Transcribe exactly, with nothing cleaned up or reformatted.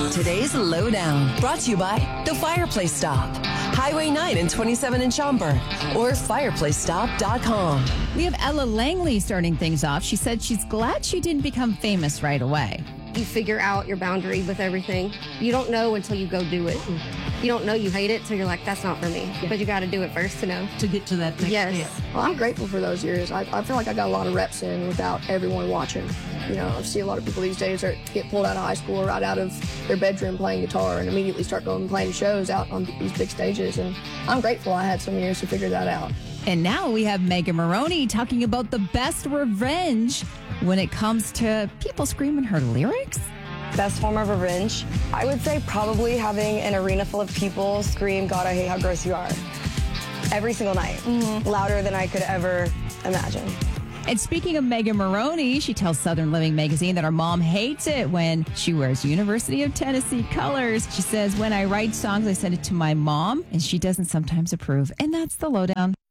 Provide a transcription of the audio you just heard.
Today's Lowdown, brought to you by The Fireplace Stop, Highway nine and twenty-seven in Schaumburg, or fireplace stop dot com. We have Ella Langley starting things off. She said she's glad she didn't become famous right away. You figure out your boundary with everything. You don't know until you go do it. You don't know you hate it till you're like, that's not for me. Yeah. But you got to do it first to know. To get to that next yes. step. Well, I'm grateful for those years. I, I feel like I got a lot of reps in without everyone watching. You know, I see a lot of people these days that get pulled out of high school or right out of their bedroom playing guitar and immediately start going and playing shows out on these big stages. And I'm grateful I had some years to figure that out. And now we have Megan Moroney talking about the best revenge when it comes to people screaming her lyrics. Best form of revenge? I would say probably having an arena full of people scream, God, I hate how gross you are. Every single night. Mm-hmm. Louder than I could ever imagine. And speaking of Megan Moroney, she tells Southern Living magazine that her mom hates it when she wears University of Tennessee colors. She says, when I write songs, I send it to my mom, and she doesn't sometimes approve. And that's the Lowdown.